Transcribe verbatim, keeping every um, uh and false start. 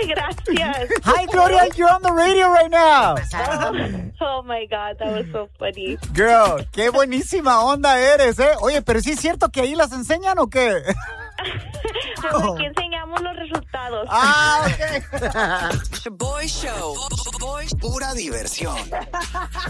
gracias. Hi, Gloria, you're on the radio right now. Oh, oh my God, that was so funny. Girl, qué buenísima onda eres, ¿eh? Oye, pero sí es cierto que ahí las enseñan o qué? Pues aquí enseñamos los resultados. Ah, ok. The Boy Show. Boy, pura diversión.